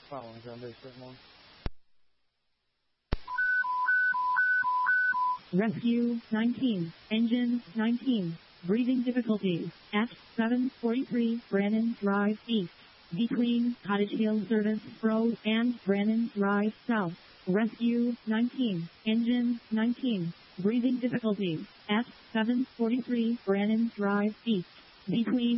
following is under certain one. Rescue 19, Engine 19, breathing difficulties at 743 Brannan Drive East, between Cottage Hill Service Road and Brannan Drive South. Rescue 19, Engine 19, breathing difficulties at 743 Brannan Drive East, between